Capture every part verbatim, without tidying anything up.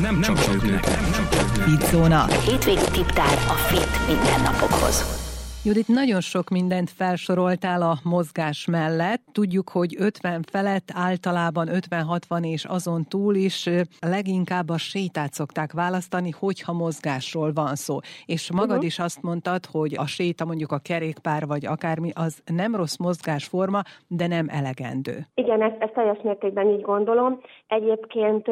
nem csak nőknek. Fitzóna. Hétvégi tiptár a fit mindennapokhoz. Judit, nagyon sok mindent felsoroltál a mozgás mellett. Tudjuk, hogy ötven felett, általában ötven-hatvan és azon túl is leginkább a sétát szokták választani, hogyha mozgásról van szó. És magad uh-huh. is azt mondtad, hogy a séta, mondjuk a kerékpár vagy akármi, az nem rossz mozgásforma, de nem elegendő. Igen, ezt, ezt teljes mértékben így gondolom. Egyébként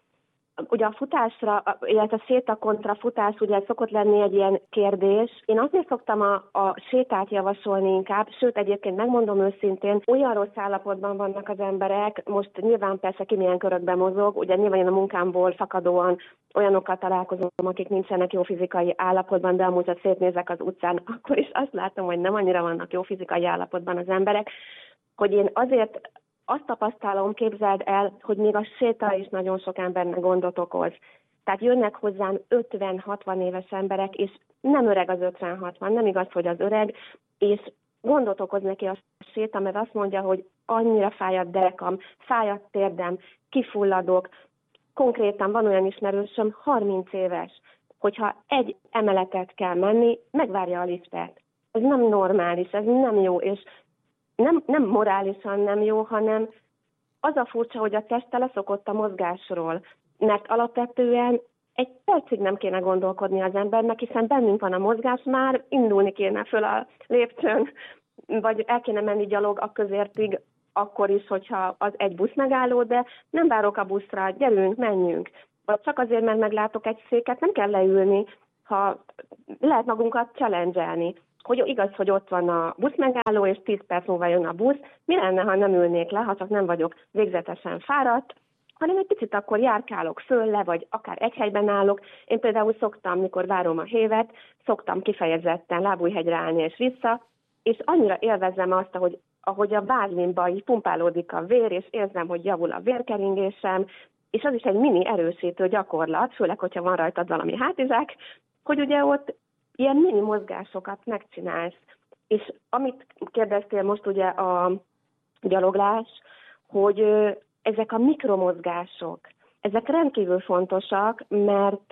ugye a futásra, illetve a séta kontra futás, ugye szokott lenni egy ilyen kérdés. Én azért szoktam a, a sétát javasolni inkább, sőt egyébként megmondom őszintén, olyan rossz állapotban vannak az emberek, most nyilván persze ki milyen körökben mozog, ugye nyilván én a munkámból fakadóan olyanokkal találkozom, akik nincsenek jó fizikai állapotban, de amúgy, ha szétnézek az utcán, akkor is azt látom, hogy nem annyira vannak jó fizikai állapotban az emberek, hogy én azért azt tapasztalom, képzeld el, hogy még a séta is nagyon sok embernek gondot okoz. Tehát jönnek hozzám ötven-hatvan éves emberek, és nem öreg az ötven-hatvan, nem igaz, hogy az öreg, és gondot okoz neki a séta, mert azt mondja, hogy annyira fáj a derekam, fáj a térdem, kifulladok. Konkrétan van olyan ismerősöm, harminc éves, hogyha egy emeletet kell menni, megvárja a liftet. Ez nem normális, ez nem jó, és Nem, nem morálisan nem jó, hanem az a furcsa, hogy a teste leszokott a mozgásról, mert alapvetően egy percig nem kéne gondolkodni az embernek, hiszen bennünk van a mozgás, már indulni kéne föl a lépcsőn, vagy el kéne menni gyalog a közértig, akkor is, hogyha az egy busz megálló, de nem várok a buszra, gyerünk, menjünk. Vagy csak azért, mert meglátok egy széket, nem kell leülni, ha lehet magunkat challenge-elni. Hogy igaz, hogy ott van a busz megálló, és tíz perc múlva jön a busz, mi lenne, ha nem ülnék le, ha csak nem vagyok végzetesen fáradt, hanem egy picit akkor járkálok föl le, vagy akár egy helyben állok. Én például szoktam, mikor várom a hévet, szoktam kifejezetten Lábújhegyre állni és vissza, és annyira élvezem azt, ahogy, ahogy a vázlimba így pumpálódik a vér, és érzem, hogy javul a vérkeringésem, és az is egy mini erősítő gyakorlat, főleg, hogyha van rajtad valami hátizsák, hogy ugye ott ilyen mini mozgásokat megcsinálsz. És amit kérdeztél most ugye a gyaloglás, hogy ezek a mikromozgások, ezek rendkívül fontosak, mert,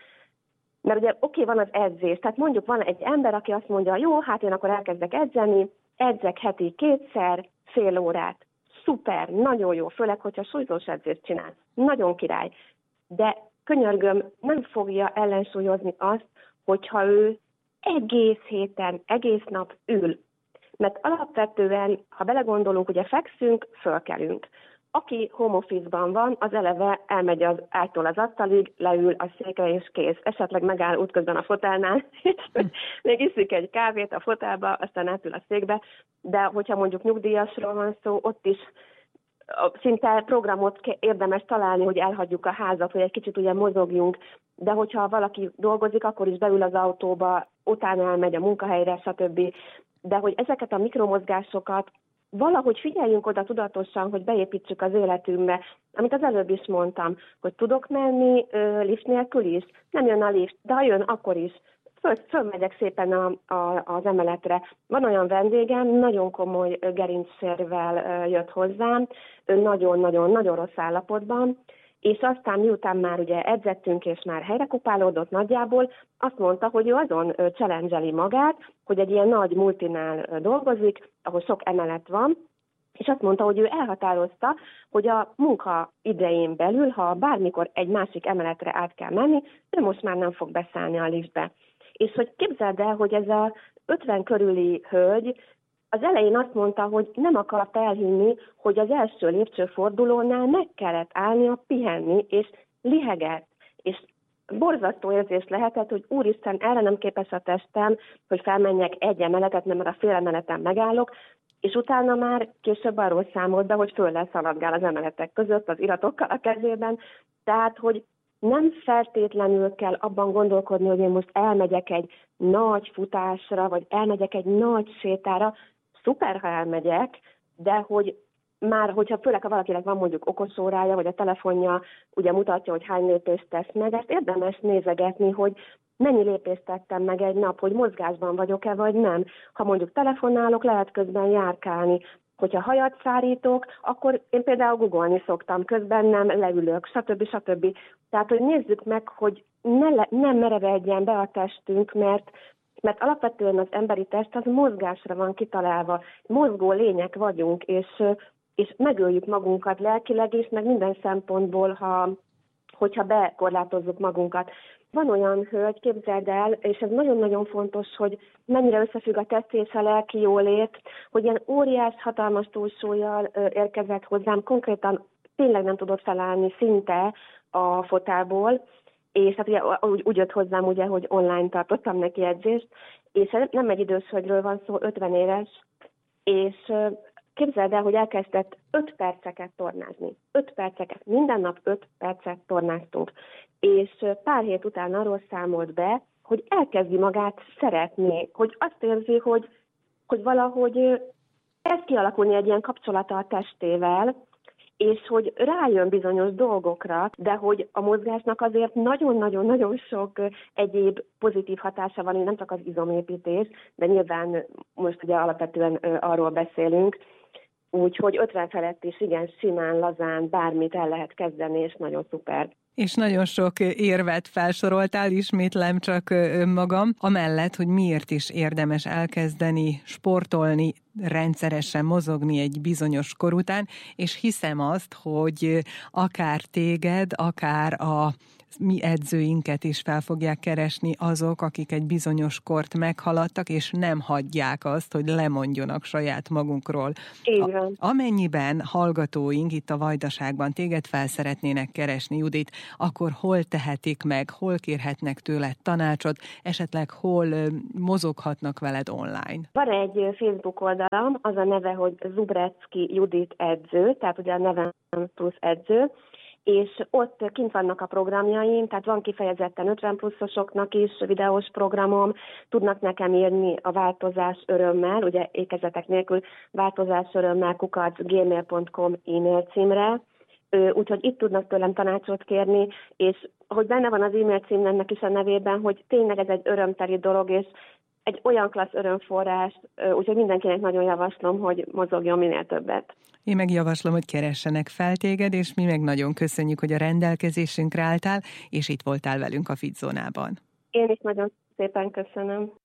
mert ugye oké, van az edzés, tehát mondjuk van egy ember, aki azt mondja, jó, hát én akkor elkezdek edzeni, edzek heti kétszer, fél órát. Szuper, nagyon jó, főleg, hogyha súlyzós edzést csinálsz. Nagyon király. De könyörgöm, nem fogja ellensúlyozni azt, hogyha ő egész héten, egész nap ül. Mert alapvetően, ha belegondolunk, ugye fekszünk, fölkelünk. Aki home office-ban van, az eleve elmegy az ágytól az asztalig, leül a székre és kész. Esetleg megáll útközben a fotelnál, és még iszik egy kávét a fotelba, aztán átül a székbe. De hogyha mondjuk nyugdíjasról van szó, ott is szinte programot érdemes találni, hogy elhagyjuk a házat, hogy egy kicsit ugye mozogjunk, de hogyha valaki dolgozik, akkor is beül az autóba, utána elmegy a munkahelyre, stb. De hogy ezeket a mikromozgásokat valahogy figyeljünk oda tudatosan, hogy beépítsük az életünkbe. Amit az előbb is mondtam, hogy tudok menni ö, lift nélkül is, nem jön a lift, de ha jön, akkor is. Föl, fölmegyek szépen a, a, az emeletre. Van olyan vendégem, nagyon komoly gerincsérvel jött hozzám, nagyon-nagyon-nagyon rossz állapotban, és aztán miután már ugye edzettünk, és már helyrekupálódott nagyjából, azt mondta, hogy ő azon challenge-eli magát, hogy egy ilyen nagy multinál dolgozik, ahol sok emelet van, és azt mondta, hogy ő elhatározta, hogy a munka idején belül, ha bármikor egy másik emeletre át kell menni, ő most már nem fog beszállni a liftbe. És hogy képzeld el, hogy ez az ötven körüli hölgy az elején azt mondta, hogy nem akart elhinni, hogy az első lépcsőfordulónál meg kellett állnia pihenni, és lihegett. És borzasztó érzés lehetett, hogy úristen, erre nem képes a testem, hogy felmenjek egy emeletet, mert a fél emeleten megállok, és utána már később arról számolt be, hogy föl leszaladgál az emeletek között, az iratokkal a kezében. Tehát, hogy nem feltétlenül kell abban gondolkodni, hogy én most elmegyek egy nagy futásra, vagy elmegyek egy nagy sétára. Szuper, ha elmegyek, de hogy már, hogyha főleg, ha valakinek van mondjuk okosórája, vagy a telefonja ugye mutatja, hogy hány lépést tesz meg, ezt érdemes nézegetni, hogy mennyi lépést tettem meg egy nap, hogy mozgásban vagyok-e, vagy nem. Ha mondjuk telefonálok, lehet közben járkálni. hogyha hajat szárítok, akkor én például googolni szoktam, közben nem leülök, stb. stb. Tehát, hogy nézzük meg, hogy ne, le, nem merevedjen be a testünk, mert mert alapvetően az emberi test az mozgásra van kitalálva. Mozgó lények vagyunk, és, és megöljük magunkat lelkileg is, meg minden szempontból, ha, hogyha bekorlátozzuk magunkat. Van olyan hölgy, képzeld el, és ez nagyon-nagyon fontos, hogy mennyire összefügg a test és a lelki jólét, hogy ilyen óriás, hatalmas túlsúllyal érkezett hozzám, konkrétan tényleg nem tudott felállni szinte a fotából, és hát ugye úgy, úgy jött hozzám, ugye, hogy online tartottam neki edzést, és nem egy idős hölgyről van szó, ötven éves, és képzeld el, hogy elkezdett öt perceket tornázni. öt perceket, minden nap öt percet tornáztunk. És pár hét után arról számolt be, hogy elkezdi magát szeretni, hogy azt érzi, hogy, hogy valahogy ez kialakulni egy ilyen kapcsolata a testével, és hogy rájön bizonyos dolgokra, de hogy a mozgásnak azért nagyon-nagyon-nagyon sok egyéb pozitív hatása van, nem csak az izomépítés, de nyilván most ugye alapvetően arról beszélünk, úgyhogy ötven felett is igen, simán, lazán, bármit el lehet kezdeni, és nagyon szuper. És nagyon sok érvet felsoroltál, ismétlem csak önmagam, amellett, hogy miért is érdemes elkezdeni sportolni, rendszeresen mozogni egy bizonyos kor után, és hiszem azt, hogy akár téged, akár a mi edzőinket is fel fogják keresni azok, akik egy bizonyos kort meghaladtak, és nem hagyják azt, hogy lemondjanak saját magunkról. Így van. A, amennyiben hallgatóink itt a Vajdaságban téged fel szeretnének keresni, Judit, akkor hol tehetik meg, hol kérhetnek tőled tanácsot, esetleg hol mozoghatnak veled online? Van egy Facebook oldalam, az a neve, hogy Zubrecki Judit edző, tehát ugye a nevem plusz edző, és ott kint vannak a programjaim, tehát van kifejezetten ötven pluszosoknak is videós programom, tudnak nekem írni a változás örömmel, ugye ékezetek nélkül változás örömmel kukac gmail pont com e-mail címre, úgyhogy itt tudnak tőlem tanácsot kérni, és hogy benne van az e-mail címnek is a nevében, hogy tényleg ez egy örömteli dolog, és egy olyan klassz örömforrás, úgyhogy mindenkinek nagyon javaslom, hogy mozogjon minél többet. Én meg javaslom, hogy keressenek fel téged, és mi meg nagyon köszönjük, hogy a rendelkezésünkre álltál, és itt voltál velünk a Fit Zónában. Én is nagyon szépen köszönöm.